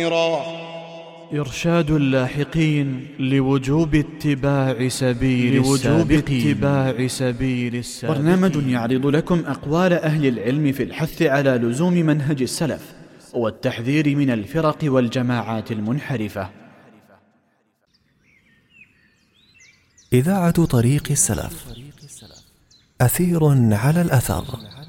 إرشاد اللاحقين لوجوب اتباع سبيل السابقين. برنامج يعرض لكم أقوال أهل العلم في الحث على لزوم منهج السلف والتحذير من الفرق والجماعات المنحرفة. إذاعة طريق السلف، أثير على الأثر.